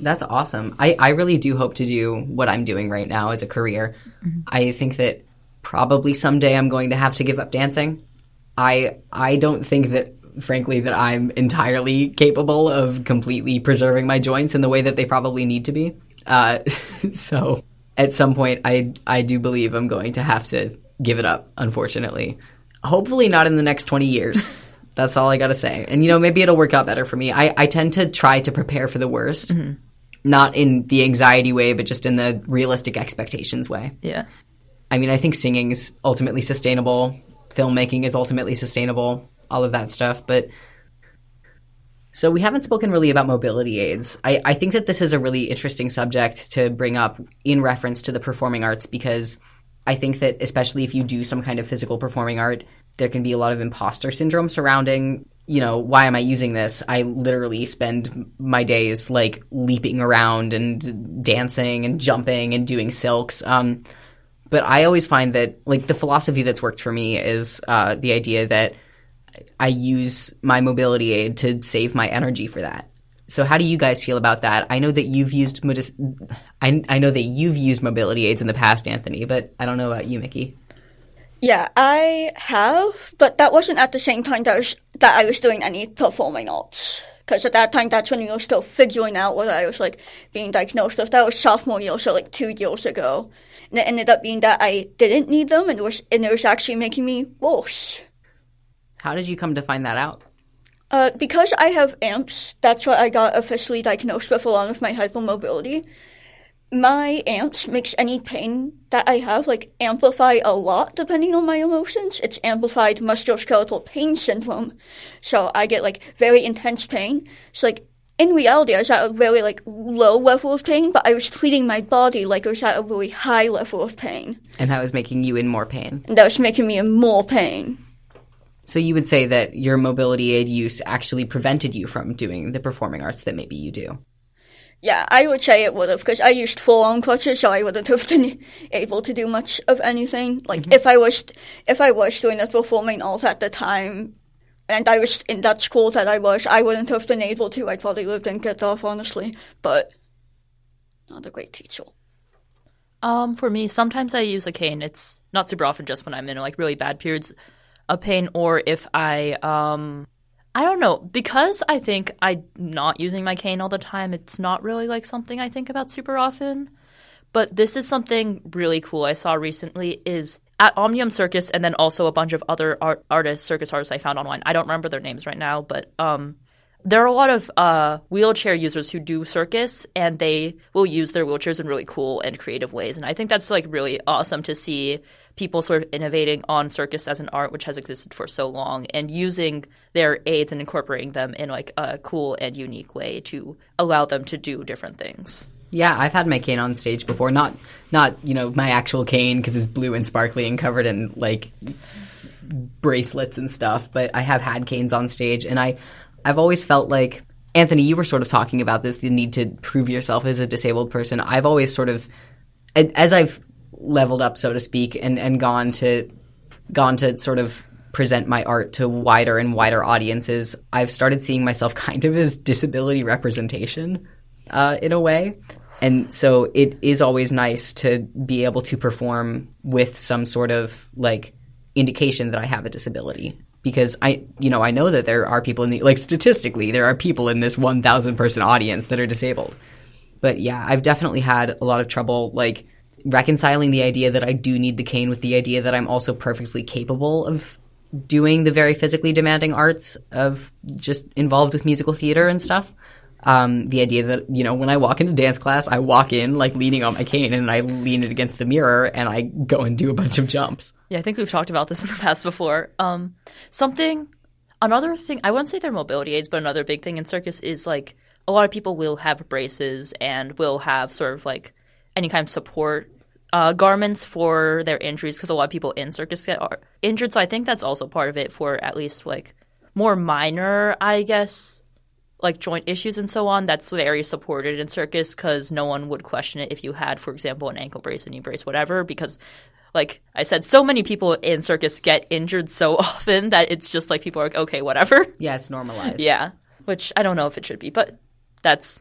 That's awesome. I really do hope to do what I'm doing right now as a career. Mm-hmm. I think that probably someday I'm going to have to give up dancing. I don't think that, frankly, that I'm entirely capable of completely preserving my joints in the way that they probably need to be. So at some point, I do believe I'm going to have to give it up, unfortunately. Hopefully not in the next 20 years. That's all I got to say. And, maybe it'll work out better for me. I tend to try to prepare for the worst, mm-hmm. not in the anxiety way, but just in the realistic expectations way. Yeah. I mean, I think singing's ultimately sustainable. Filmmaking is ultimately sustainable. All of that stuff. But so we haven't spoken really about mobility aids. I think that this is a really interesting subject to bring up in reference to the performing arts, because I think that especially if you do some kind of physical performing art, there can be a lot of imposter syndrome surrounding, why am I using this? I literally spend my days like leaping around and dancing and jumping and doing silks. But I always find that like the philosophy that's worked for me is the idea that I use my mobility aid to save my energy for that. So how do you guys feel about that? I know that you've used I know that you've used mobility aids in the past, Anthony, but I don't know about you, Mickey. Yeah, I have, but that wasn't at the same time that I was doing any performing arts. Because at that time, that's when you were still figuring out what I was like being diagnosed with. That was sophomore year, so like 2 years ago. And it ended up being that I didn't need them, and it was actually making me worse. How did you come to find that out? Because I have AMPS, that's what I got officially diagnosed with along with my hypermobility. My AMPS makes any pain that I have, like, amplify a lot depending on my emotions. It's amplified musculoskeletal pain syndrome. So I get, like, very intense pain. So, like, in reality, I was at a very, like, low level of pain, but I was treating my body like I was at a really high level of pain. And that was making you in more pain? And that was making me in more pain. So you would say that your mobility aid use actually prevented you from doing the performing arts that maybe you do? Yeah, I would say it would have, because I used full-on crutches, so I wouldn't have been able to do much of anything. Like, mm-hmm. if I was doing the performing art at the time, and I was in that school that I wouldn't have been able to. I probably would have been get off, honestly, but not a great teacher. For me, sometimes I use a cane. It's not super often, just when I'm in, like, really bad periods of pain, or if I don't know, because I think I'm not using my cane all the time, it's not really like something I think about super often. But this is something really cool I saw recently is at Omnium Circus, and then also a bunch of other circus artists I found online. I don't remember their names right now, but there are a lot of wheelchair users who do circus, and they will use their wheelchairs in really cool and creative ways. And I think that's like really awesome to see people sort of innovating on circus as an art which has existed for so long, and using their aids and incorporating them in like a cool and unique way to allow them to do different things. Yeah, I've had my cane on stage before. Not my actual cane, because it's blue and sparkly and covered in like bracelets and stuff, but I have had canes on stage, and I've always felt like, Anthony, you were sort of talking about this, the need to prove yourself as a disabled person. I've always sort of, as I've leveled up, so to speak, and gone to sort of present my art to wider and wider audiences, I've started seeing myself kind of as disability representation in a way. And so it is always nice to be able to perform with some sort of like indication that I have a disability. Because I know that there are people statistically, there are people in this 1,000 person audience that are disabled. But yeah, I've definitely had a lot of trouble like reconciling the idea that I do need the cane with the idea that I'm also perfectly capable of doing the very physically demanding arts of just involved with musical theater and stuff. The idea that, when I walk into dance class, I walk in like leaning on my cane and I lean it against the mirror and I go and do a bunch of jumps. Yeah, I think we've talked about this in the past before. Another thing, I wouldn't say they're mobility aids, but another big thing in circus is like a lot of people will have braces and will have sort of like any kind of support garments for their injuries, because a lot of people in circus get injured. So I think that's also part of it for at least like more minor, I guess, like joint issues and so on. That's very supported in circus, because no one would question it if you had, for example, an ankle brace, a knee brace, whatever, because like I said, so many people in circus get injured so often that it's just like people are like, okay, whatever. Yeah, it's normalized. Yeah, which I don't know if it should be, but that's